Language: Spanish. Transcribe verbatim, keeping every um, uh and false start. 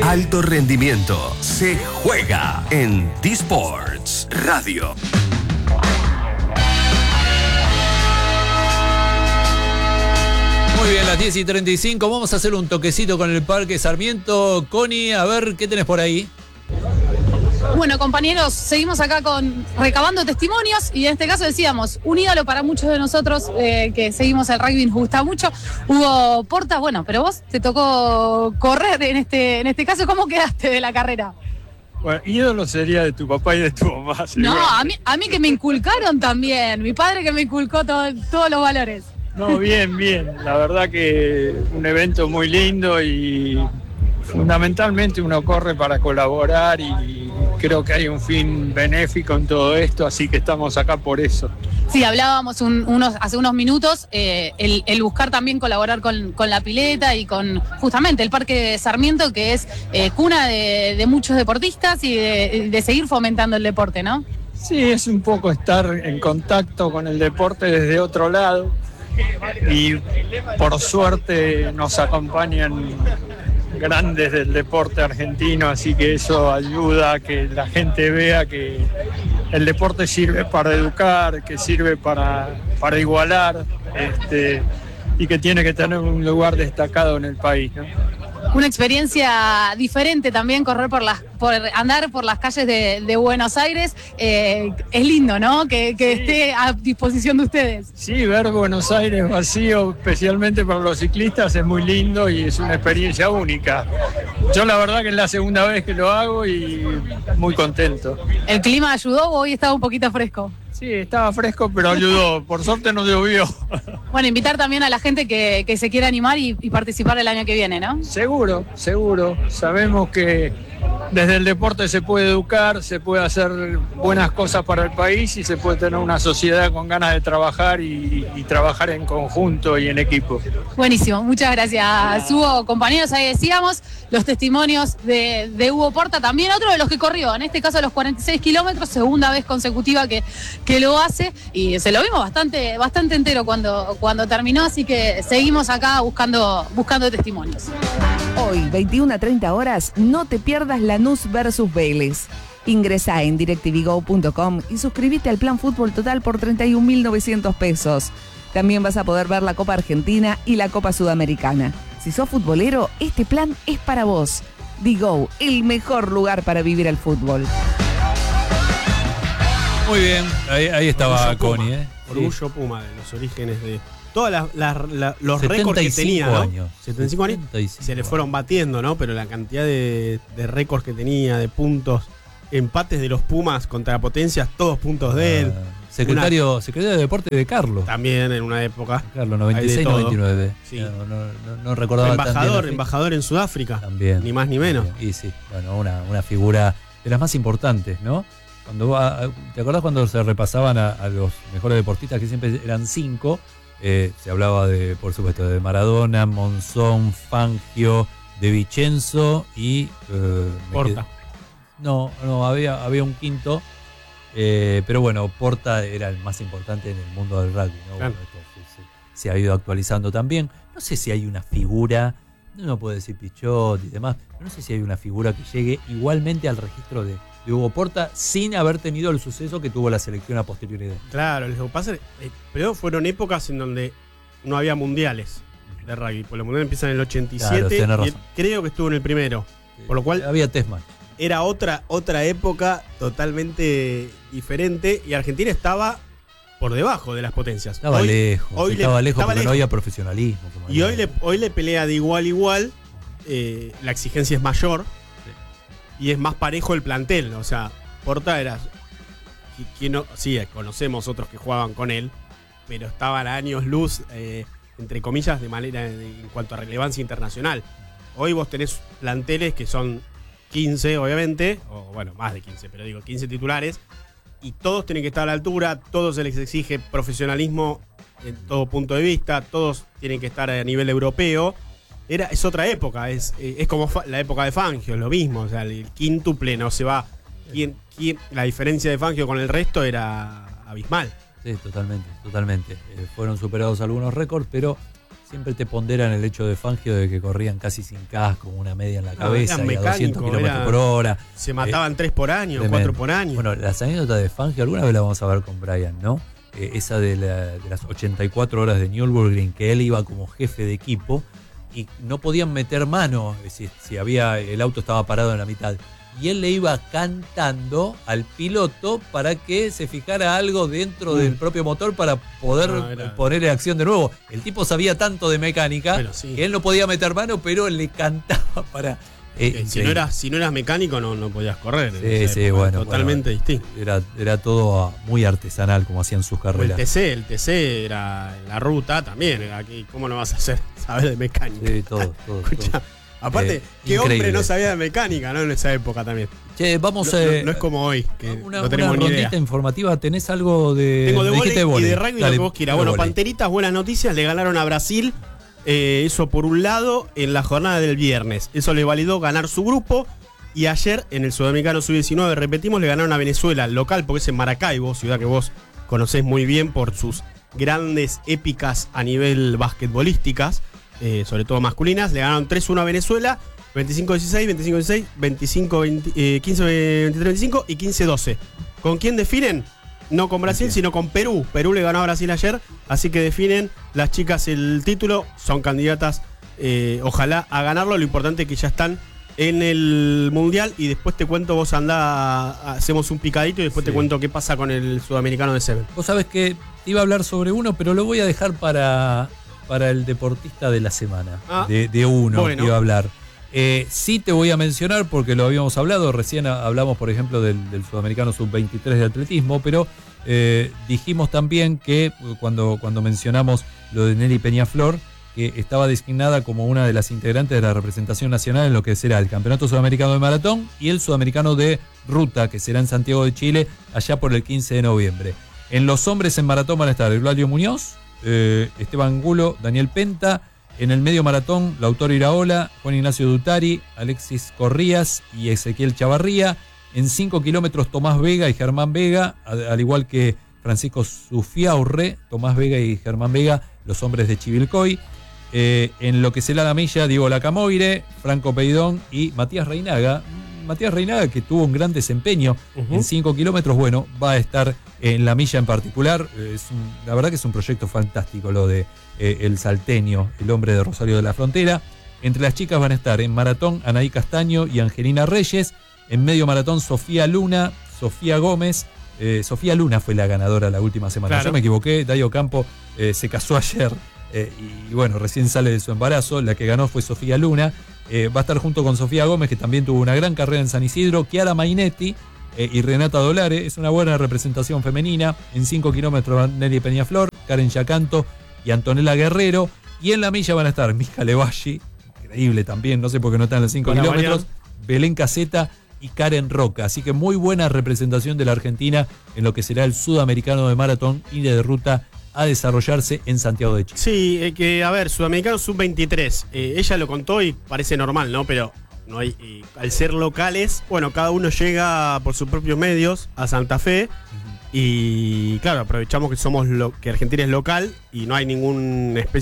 alto rendimiento se juega en D-Sports Radio. Muy bien, las diez y treinta y cinco. Vamos a hacer un toquecito con el Parque Sarmiento. Connie, a ver, ¿qué tenés por ahí? Bueno, compañeros, seguimos acá con recabando testimonios y en este caso decíamos, un ídolo para muchos de nosotros eh, que seguimos el rugby, nos gusta mucho, Hugo Porta. Bueno, pero vos te tocó correr en este, en este caso, ¿cómo quedaste de la carrera? Bueno, ídolo sería de tu papá y de tu mamá. No, a mí, a mí que me inculcaron también, mi padre que me inculcó todo, todos los valores. No, bien, bien, la verdad que un evento muy lindo y fundamentalmente uno corre para colaborar y creo que hay un fin benéfico en todo esto, así que estamos acá por eso. Sí, hablábamos un, unos, hace unos minutos, eh, el, el buscar también colaborar con, con la pileta y con justamente el Parque Sarmiento, que es eh, cuna de, de muchos deportistas y de, de seguir fomentando el deporte, ¿no? Sí, es un poco estar en contacto con el deporte desde otro lado y por suerte nos acompañan grandes del deporte argentino, así que eso ayuda a que la gente vea que el deporte sirve para educar, que sirve para, para igualar, este, y que tiene que tener un lugar destacado en el país, ¿no? Una experiencia diferente también, correr por las, por andar por las calles de, de Buenos Aires, eh, es lindo, ¿no? Que, que sí. Esté a disposición de ustedes. Sí, ver Buenos Aires vacío, especialmente para los ciclistas, es muy lindo y es una experiencia única. Yo la verdad que es la segunda vez que lo hago y muy contento. ¿El clima ayudó o hoy estaba un poquito fresco? Sí, estaba fresco, pero ayudó. Por suerte no llovió. Bueno, invitar también a la gente que, que se quiera animar y, y participar el año que viene, ¿no? Seguro, seguro. Sabemos que desde el deporte se puede educar, se puede hacer buenas cosas para el país y se puede tener una sociedad con ganas de trabajar y, y trabajar en conjunto y en equipo. Buenísimo, muchas gracias, Hugo. Compañeros, ahí decíamos los testimonios de, de Hugo Porta, también otro de los que corrió, en este caso los cuarenta y seis kilómetros, segunda vez consecutiva que, que lo hace, y se lo vimos bastante, bastante entero cuando, cuando terminó, así que seguimos acá buscando, buscando testimonios. Hoy, veintiuna a treinta horas, no te pierdas Lanús versus Vélez. Ingresá en directv go punto com y suscríbete al plan Fútbol Total por treinta y un mil novecientos pesos. También vas a poder ver la Copa Argentina y la Copa Sudamericana. Si sos futbolero, este plan es para vos. Digo, el mejor lugar para vivir el fútbol. Muy bien, ahí, ahí estaba Connie, ¿eh? Orgullo Puma, de los orígenes de todos la, la, la, los récords que tenía, ¿no? Años. setenta y cinco años. Se le fueron batiendo, ¿no? Pero la cantidad de, de récords que tenía, de puntos, empates de los Pumas contra potencias, todos puntos de él. Ah, secretario, una, secretario de Deporte de Carlos. También en una época. Carlos, noventa y seis noventa y nueve. Sí. No, no, no, no recordaba embajador, tan embajador en Sudáfrica. También. Ni más ni menos. También. Y sí, bueno, una, una figura de las más importantes, ¿no? Cuando va, ¿te acordás cuando se repasaban a, a los mejores deportistas, que siempre eran cinco? Eh, se hablaba de, por supuesto, de Maradona, Monzón, Fangio, de Vicenzo y eh, Porta. No, no, había, había un quinto, eh, pero bueno, Porta era el más importante en el mundo del rugby, ¿no? Claro. Bueno, esto se, se, se ha ido actualizando también. No sé si hay una figura, uno puede decir Pichot y demás, pero no sé si hay una figura que llegue igualmente al registro de, de Hugo Porta sin haber tenido el suceso que tuvo la selección a posteriori. Claro, lo que pasa es que pero fueron épocas en donde no había mundiales de rugby. Por los mundiales empiezan en el ochenta y siete claro, y creo que estuvo en el primero. Sí, por lo cual había test match. Era otra, otra época totalmente diferente y Argentina estaba por debajo de las potencias. Estaba hoy, lejos, hoy estaba le, lejos estaba porque lejos. No había profesionalismo. Como y hoy le, hoy le pelea de igual a igual, eh, la exigencia es mayor sí. y es más parejo el plantel. O sea, Porta era... Quien no, sí, conocemos otros que jugaban con él, pero estaban a años luz, eh, entre comillas, de manera de, en cuanto a relevancia internacional. Hoy vos tenés planteles que son quince, obviamente, o bueno, más de quince, pero digo quince titulares, y todos tienen que estar a la altura, todos se les exige profesionalismo en todo punto de vista, todos tienen que estar a nivel europeo. Era, es otra época, es, es como la época de Fangio, lo mismo, o sea, el quíntuple no se va. ¿Quién, quién, la diferencia de Fangio con el resto era abismal. Sí, totalmente, totalmente. Eh, fueron superados algunos récords, pero siempre te ponderan el hecho de Fangio de que corrían casi sin casco, una media en la No, cabeza, eran y a doscientos mecánicos, kilómetros era- por hora. Se mataban Eh, tres por año, tremendo. cuatro por año. Bueno, las anécdotas de Fangio alguna vez la vamos a ver con Brian, ¿no? Eh, esa de, la- de las ochenta y cuatro horas de Nürburgring, que él iba como jefe de equipo y no podían meter mano si, si había el auto estaba parado en la mitad. Y él le iba cantando al piloto para que se fijara algo dentro Mm. del propio motor para poder No, era- ponerle acción de nuevo. El tipo sabía tanto de mecánica Pero sí. que él no podía meter mano, pero le cantaba para... eh, Eh, si, no increíble. eras, si no eras mecánico no, no podías correr. en Sí, esa sí, época, bueno, Totalmente bueno, distinto. Era, era todo ah, muy artesanal como hacían sus O el carreras. T C, el T C era la ruta también. Era aquí, ¿cómo no vas a hacer saber de mecánica? Sí, todo, todo, Escuchá, todo. aparte, Eh, ¿qué hombre increíble. no sabía de mecánica, no? En esa época también. Che, vamos No, no- eh, no es como hoy, que una, no tenemos una ni rondita idea. informativa. ¿Tenés algo de, Tengo de me dijiste vóley y de vóley? rugby, Dale, lo que vos quieras. de Bueno, vóley. Panteritas, buenas noticias, le ganaron a Brasil. eh, eso por un lado, en la jornada del viernes. Eso le validó ganar su grupo. Y ayer, en el Sudamericano sub diecinueve, repetimos, le ganaron a Venezuela, local, porque es en Maracaibo, ciudad que vos conocés muy bien por sus grandes épicas a nivel basquetbolísticas, eh, sobre todo masculinas. Le ganaron tres uno a Venezuela, veinticinco dieciséis, veinticinco dieciséis, veinticinco veinte, eh, quince veintitrés veinticinco y quince doce. ¿Con quién definen? No con Brasil, Bien. sino con Perú. Perú le ganó a Brasil ayer, así que definen las chicas el título. Son candidatas, eh, ojalá, a ganarlo. Lo importante es que ya están en el Mundial y después te cuento, vos andá, hacemos un picadito y después Sí. te cuento qué pasa con el Sudamericano de Seven. Vos sabés que te iba a hablar sobre uno, pero lo voy a dejar para, para el deportista de la semana. Ah, de, de uno bueno. que iba a hablar. Eh, sí te voy a mencionar porque lo habíamos hablado. Recién a- hablamos, por ejemplo, del, del Sudamericano sub veintitrés de atletismo, pero eh, dijimos también que eh, cuando, cuando mencionamos lo de Nelly Peñaflor, que estaba designada como una de las integrantes de la representación nacional en lo que será el Campeonato Sudamericano de Maratón y el Sudamericano de Ruta, que será en Santiago de Chile, allá por el quince de noviembre. En los hombres en maratón van a estar Eulalio Muñoz, eh, Esteban Angulo, Daniel Penta. En el medio maratón, Lautaro Iraola, Juan Ignacio Dutari, Alexis Corrías y Ezequiel Chavarría. En cinco kilómetros, Tomás Vega y Germán Vega, al, al igual que Francisco Sufiaurre, Tomás Vega y Germán Vega, los hombres de Chivilcoy. Eh, en lo que será la milla, Diego Lacamoire, Franco Peidón y Matías Reinaga. Matías Reinaga, que tuvo un gran desempeño Uh-huh. en cinco kilómetros, bueno, va a estar en la milla en particular. Es un- la verdad que es un proyecto fantástico lo de eh, el salteño, el hombre de Rosario de la Frontera. Entre las chicas van a estar en maratón Anaí Castaño y Angelina Reyes. En medio maratón, Sofía Luna, Sofía Gómez. Eh, Sofía Luna fue la ganadora la última semana. Claro. Yo me equivoqué, Dayo Campo eh, se casó ayer. Eh, y bueno, recién sale de su embarazo. La que ganó fue Sofía Luna. Eh, va a estar junto con Sofía Gómez, que también tuvo una gran carrera en San Isidro. Chiara Mainetti eh, y Renata Dolare. Es una buena representación femenina. En cinco kilómetros, Nelly Peñaflor, Karen Yacanto y Antonella Guerrero. Y en la milla van a estar Mija Levalli, increíble también, no sé por qué no están en los cinco Hola, kilómetros. Marian. Belén Caseta y Karen Roca. Así que muy buena representación de la Argentina en lo que será el Sudamericano de Maratón y de ruta a desarrollarse en Santiago de Chile. Sí, eh, que a ver, Sudamericano sub veintitrés. Eh, ella lo contó y parece normal, ¿no? Pero no hay, eh, al ser locales, bueno, cada uno llega por sus propios medios a Santa Fe. Y claro, aprovechamos que somos lo, que Argentina es local y no hay ningún especie